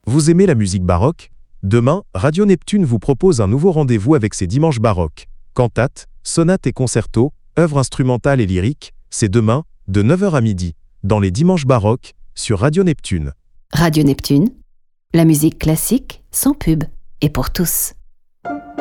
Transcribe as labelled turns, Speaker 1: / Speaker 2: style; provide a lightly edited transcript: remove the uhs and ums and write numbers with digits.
Speaker 1: Vous aimez la musique baroque? Demain, Radio Neptune vous propose un nouveau rendez-vous avec ses dimanches baroques. Cantates, sonates et concertos, œuvres instrumentales et lyriques, c'est demain, de 9 h à midi, dans les dimanches baroques, sur Radio Neptune.
Speaker 2: Radio Neptune, la musique classique sans pub et pour tous.